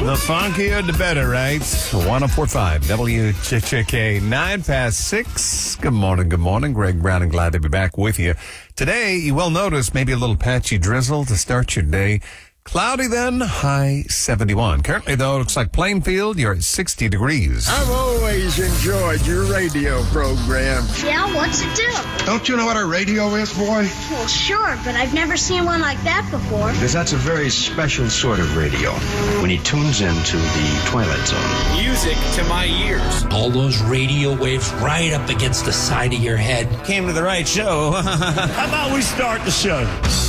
The funkier, the better, right? 104.5 WJJK, 6:09. Good morning. Greg Brown, and glad to be back with you. Today, you will notice maybe a little patchy drizzle to start your day. Cloudy then, high 71. Currently, though, it looks like Plainfield, you're at 60 degrees. I've always enjoyed your radio program. Yeah, what's it do? Don't you know what a radio is, boy? Well, sure, but I've never seen one like that before. Because that's a very special sort of radio when he tunes into the Twilight Zone. Music to my ears. All those radio waves right up against the side of your head. Came to the right show. How about we start the show?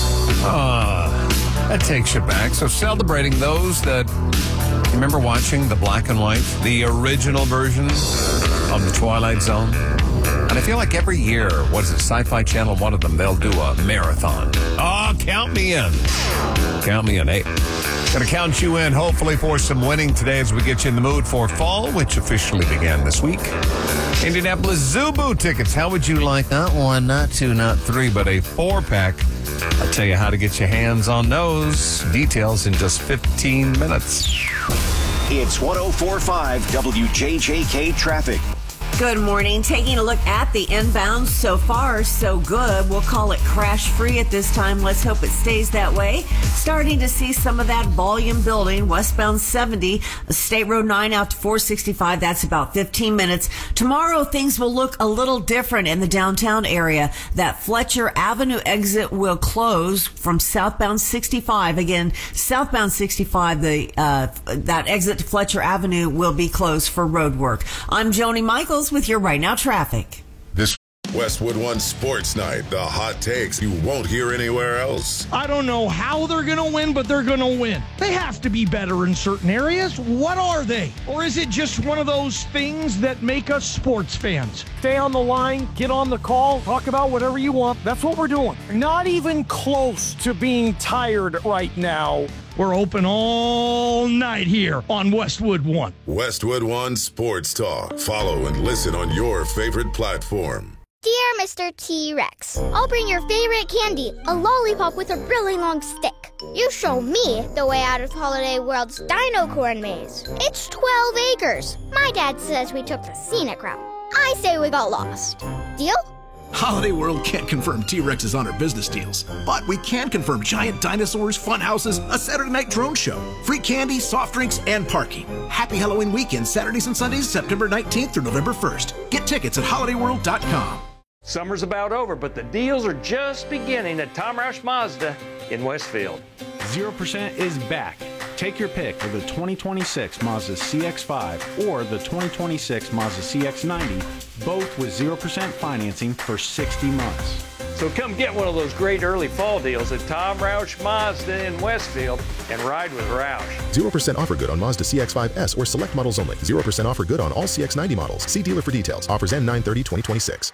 That takes you back. So celebrating those that, you remember watching the black and white, the original version of the Twilight Zone? And I feel like every year, what is it, Sci-Fi Channel, one of them, they'll do a marathon. Oh, count me in. Count me in. Hey, gonna count you in, hopefully, for some winning today as we get you in the mood for fall, which officially began this week. Indianapolis Zubu tickets. How would you like not one, not two, not three, but a 4-pack? I'll tell you how to get your hands on those. Details in just 15 minutes. It's 104.5 WJJK traffic. Good morning. Taking a look at the inbound. So far, so good. We'll call it crash-free at this time. Let's hope it stays that way. Starting to see some of that volume building. Westbound 70, State Road 9 out to 465. That's about 15 minutes. Tomorrow, things will look a little different in the downtown area. That Fletcher Avenue exit will close from southbound 65. Again, southbound 65, that exit to Fletcher Avenue will be closed for road work. I'm Joni Michaels with your Right Now traffic. This Westwood One Sports Night, the hot takes you won't hear anywhere else. I don't know how they're going to win, but they're going to win. They have to be better in certain areas. What are they? Or is it just one of those things that make us sports fans? Stay on the line, get on the call, talk about whatever you want. That's what we're doing. Not even close to being tired right now. We're open all night here on Westwood One. Westwood One Sports Talk. Follow and listen on your favorite platform. Dear Mr. T-Rex, I'll bring your favorite candy, a lollipop with a really long stick. You show me the way out of Holiday World's Dino Corn Maze. It's 12 acres. My dad says we took the scenic route. I say we got lost. Deal? Holiday World can't confirm T-Rex is on our business deals, but we can confirm giant dinosaurs, fun houses, a Saturday night drone show, free candy, soft drinks, and parking. Happy Halloween weekend, Saturdays and Sundays, September 19th through November 1st. Get tickets at holidayworld.com. Summer's about over, but the deals are just beginning at Tom Roush Mazda in Westfield. 0% is back. Take your pick of the 2026 Mazda CX-5 or the 2026 Mazda CX-90, both with 0% financing for 60 months. So come get one of those great early fall deals at Tom Roush Mazda in Westfield and ride with Roush. 0% offer good on Mazda CX-5S or select models only. 0% offer good on all CX-90 models. See dealer for details. Offers end 9/30/2026.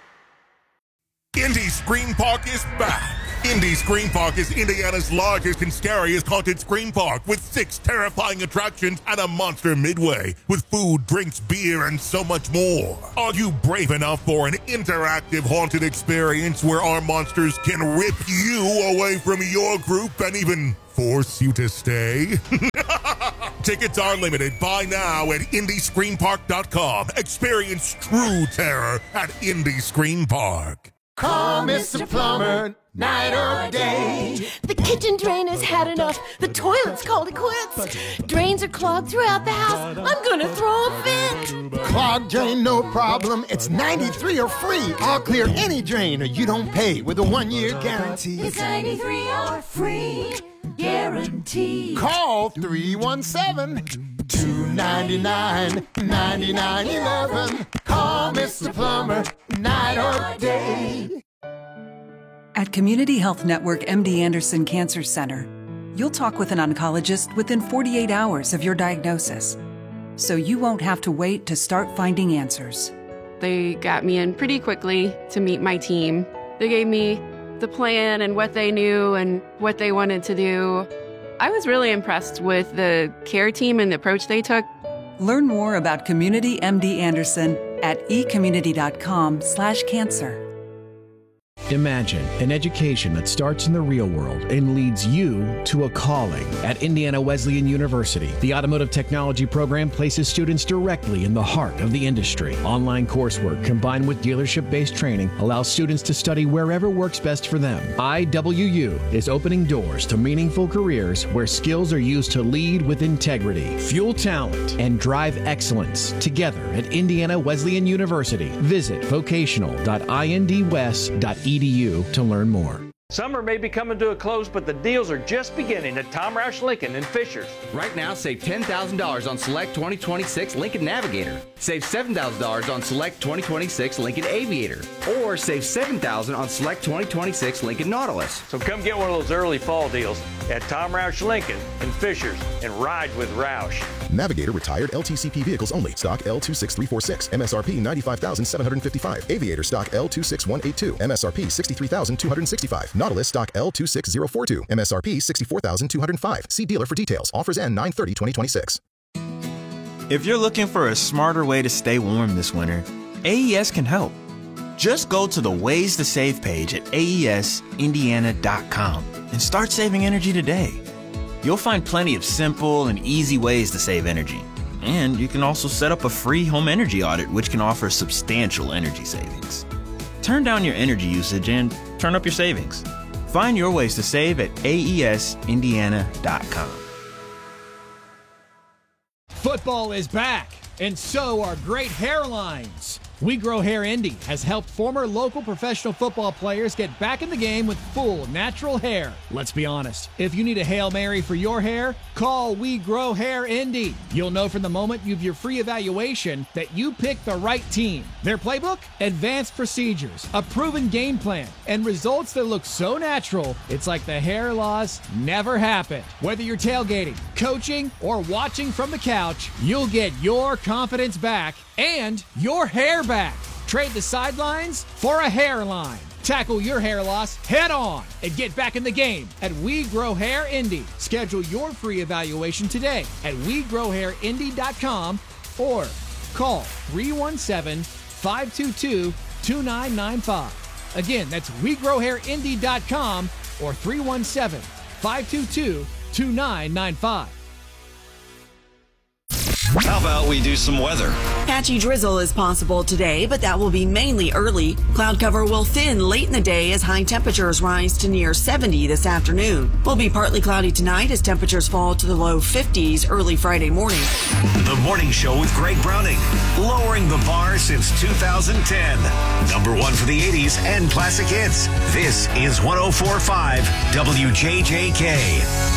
Indy Scream Park is back. Indy Scream Park is Indiana's largest and scariest haunted scream park with 6 terrifying attractions and a monster midway with food, drinks, beer, and so much more. Are you brave enough for an interactive haunted experience where our monsters can rip you away from your group and even force you to stay? Tickets are limited. Buy now at IndyScreamPark.com. Experience true terror at Indy Scream Park. Call Mr. Plumber, night or day. The kitchen drain has had enough. The toilet's called it quits. Drains are clogged throughout the house. I'm gonna throw a fit. Clogged drain, no problem. It's 93 or free. I'll clear any drain or you don't pay with a 1-year guarantee. It's 93 or free guarantee. Call 317-299-9911. Call Mr. Plumber, night or day. At Community Health Network MD Anderson Cancer Center, you'll talk with an oncologist within 48 hours of your diagnosis, so you won't have to wait to start finding answers. They got me in pretty quickly to meet my team. They gave me the plan and what they knew and what they wanted to do. I was really impressed with the care team and the approach they took. Learn more about Community MD Anderson at ecommunity.com/cancer. Imagine an education that starts in the real world and leads you to a calling. At Indiana Wesleyan University, the Automotive Technology program places students directly in the heart of the industry. Online coursework combined with dealership-based training allows students to study wherever works best for them. IWU is opening doors to meaningful careers where skills are used to lead with integrity, fuel talent, and drive excellence together at Indiana Wesleyan University. Visit vocational.indwest.edu to learn more. Summer may be coming to a close, but the deals are just beginning at Tom Roush Lincoln in Fishers. Right now, save $10,000 on select 2026 Lincoln Navigator. Save $7,000 on select 2026 Lincoln Aviator. Or save $7,000 on select 2026 Lincoln Nautilus. So come get one of those early fall deals at Tom Roush Lincoln in Fishers and ride with Roush. Navigator retired LTCP vehicles only. Stock L26346. MSRP $95,755. Aviator stock L26182. MSRP $63,265. Nautilus stock L26042. MSRP $64,205. See dealer for details. Offers end 9/30/2026. If you're looking for a smarter way to stay warm this winter, AES can help. Just go to the Ways to Save page at aesindiana.com and start saving energy today. You'll find plenty of simple and easy ways to save energy. And you can also set up a free home energy audit, which can offer substantial energy savings. Turn down your energy usage and turn up your savings. Find your ways to save at aesindiana.com. Football is back, and so are great hairlines. We Grow Hair Indy has helped former local professional football players get back in the game with full natural hair. Let's be honest, if you need a Hail Mary for your hair, call We Grow Hair Indy. You'll know from the moment you have your free evaluation that you picked the right team. Their playbook? Advanced procedures, a proven game plan, and results that look so natural, it's like the hair loss never happened. Whether you're tailgating, coaching, or watching from the couch, you'll get your confidence back and your hair back. Trade the sidelines for a hairline. Tackle your hair loss head on and get back in the game at We Grow Hair Indy. Schedule your free evaluation today at WeGrowHairIndy.com or call 317-522-2995. Again, that's WeGrowHairIndy.com or 317-522-2995. How about we do some weather? Patchy drizzle is possible today, but that will be mainly early. Cloud cover will thin late in the day as high temperatures rise to near 70 this afternoon. Will be partly cloudy tonight as temperatures fall to the low 50s early Friday morning. The Morning Show with Greg Browning, lowering the bar since 2010. Number one for the 80s and classic hits. This is 104.5 WJJK.